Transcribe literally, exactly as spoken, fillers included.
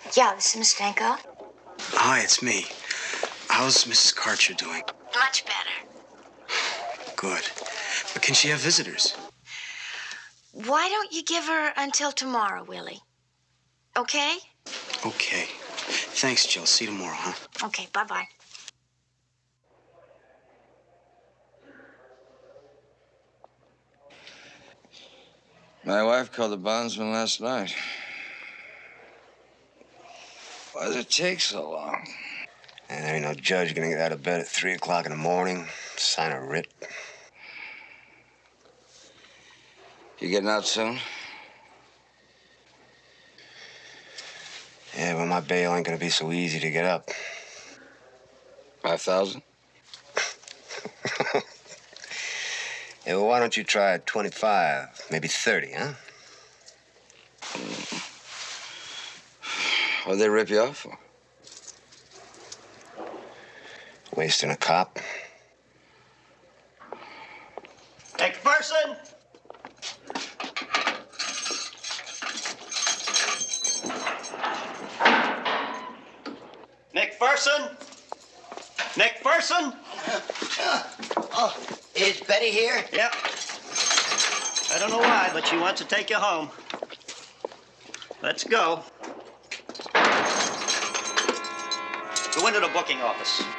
Yeah, this is Miss Stanko. Hi, it's me. How's Missus Karcher doing? Much better. Good. But can she have visitors? Why don't you give her until tomorrow, Willie? Okay? Okay. Thanks, Jill. See you tomorrow, huh? Okay, bye-bye. My wife called the bondsman last night. Why does it take so long? And there ain't no judge gonna get out of bed at three o'clock in the morning, sign a writ. You getting out soon? Yeah, but my bail ain't gonna be so easy to get up. Five thousand? Yeah, well, why don't you try twenty-five, maybe thirty, huh? What'd they rip you off for? Wasting a cop. McPherson! McPherson! McPherson! Uh, oh, is Betty here? Yep. I don't know why, but she wants to take you home. Let's go. Go into the booking office.